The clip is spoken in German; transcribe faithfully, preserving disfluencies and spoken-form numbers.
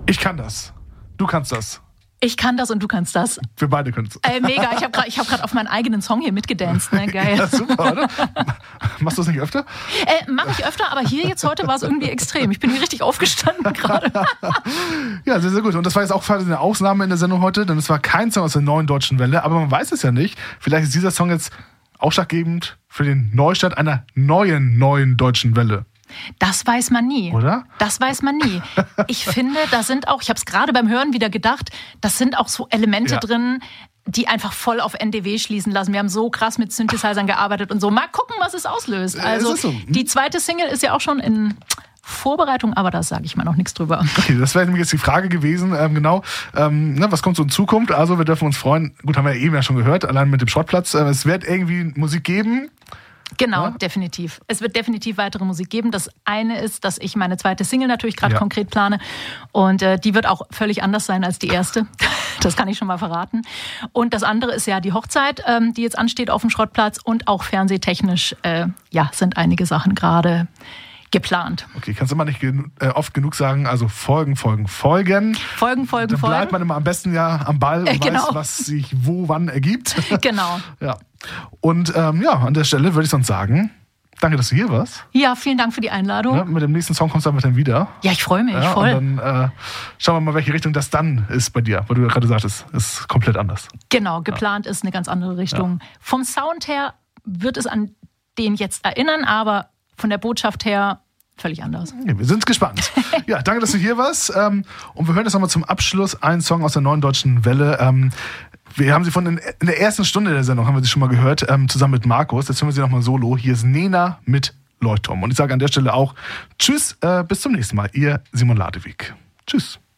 Ich kann das. Du kannst das. Ich kann das und du kannst das. Wir beide können es. Äh, mega, ich habe gerade hab auf meinen eigenen Song hier mitgedanced. Ne? Geil. Ja, super, oder? Machst du das nicht öfter? Äh, Mache ich öfter, aber hier jetzt heute war es irgendwie extrem. Ich bin hier richtig aufgestanden gerade. Ja, sehr, sehr gut. Und das war jetzt auch quasi eine Ausnahme in der Sendung heute, denn es war kein Song aus der neuen deutschen Welle, aber man weiß es ja nicht. Vielleicht ist dieser Song jetzt ausschlaggebend für den Neustart einer neuen, neuen deutschen Welle. Das weiß man nie. Oder? Das weiß man nie. Ich finde, da sind auch, ich habe es gerade beim Hören wieder gedacht, das sind auch so Elemente ja. drin, die einfach voll auf N D W schließen lassen. Wir haben so krass mit Synthesizern gearbeitet und so. Mal gucken, was es auslöst. Also so. Die zweite Single ist ja auch schon in Vorbereitung, aber da sage ich mal noch nichts drüber. Okay, das wäre nämlich jetzt die Frage gewesen, ähm, genau, ähm, ne, was kommt so in Zukunft? Also wir dürfen uns freuen, gut, haben wir ja eben ja schon gehört, allein mit dem Schrottplatz, äh, es wird irgendwie Musik geben. Genau, ja? definitiv. Es wird definitiv weitere Musik geben. Das eine ist, dass ich meine zweite Single natürlich gerade ja. konkret plane und äh, die wird auch völlig anders sein als die erste. Das kann ich schon mal verraten. Und das andere ist ja die Hochzeit, ähm, die jetzt ansteht auf dem Schrottplatz und auch fernsehtechnisch, äh, ja, sind einige Sachen gerade geplant. Okay, kannst du immer nicht genu- äh, oft genug sagen, also Folgen, Folgen, Folgen. Folgen, Folgen, Dann Folgen. bleibt man immer am besten ja am Ball und äh, genau. weiß, was sich wo, wann ergibt. Genau. Ja. Und ähm, ja, an der Stelle würde ich sonst sagen, danke, dass du hier warst. Ja, vielen Dank für die Einladung. Ja, mit dem nächsten Song kommst du einfach dann wieder. Ja, ich freue mich, Ja, voll. und dann äh, schauen wir mal, welche Richtung das dann ist bei dir. Weil du ja gerade sagtest, ist komplett anders. Genau, geplant ja. ist eine ganz andere Richtung. Ja. Vom Sound her wird es an den jetzt erinnern, aber von der Botschaft her völlig anders. Ja, wir sind gespannt. Ja, danke, dass du hier warst. Ähm, und wir hören jetzt nochmal zum Abschluss einen Song aus der neuen deutschen Welle. Ähm, wir haben sie von in, in der ersten Stunde der Sendung, haben wir sie schon mal gehört, ähm, zusammen mit Markus. Jetzt hören wir sie nochmal solo. Hier ist Nena mit Leuchtturm. Und ich sage an der Stelle auch Tschüss, äh, bis zum nächsten Mal. Ihr Simon Ladewig. Tschüss.